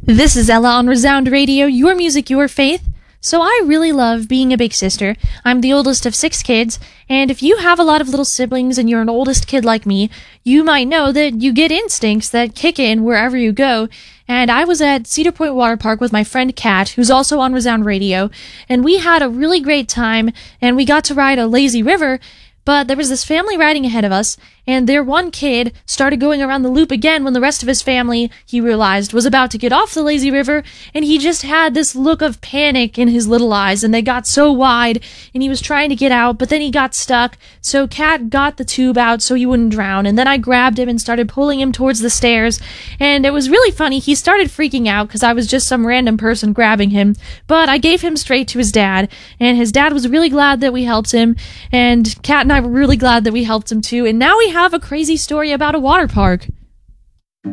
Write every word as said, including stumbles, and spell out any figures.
This is Ella on Resound Radio, your music, your faith. So I really love being a big sister. I'm the oldest of six kids, and if you have a lot of little siblings and you're an oldest kid like me, you might know that you get instincts that kick in wherever you go. And I was at Cedar Point Water Park with my friend Kat, who's also on Resound Radio, and we had a really great time, and we got to ride a lazy river. But there was this family riding ahead of us, and their one kid started going around the loop again when the rest of his family, he realized, was about to get off the lazy river, and he just had this look of panic in his little eyes, and they got so wide, and he was trying to get out, but then he got stuck, so Kat got the tube out so he wouldn't drown, and then I grabbed him and started pulling him towards the stairs, and it was really funny. He started freaking out because I was just some random person grabbing him, but I gave him straight to his dad, and his dad was really glad that we helped him, and Kat and I were really glad that we helped him too, and now we have a crazy story about a water park.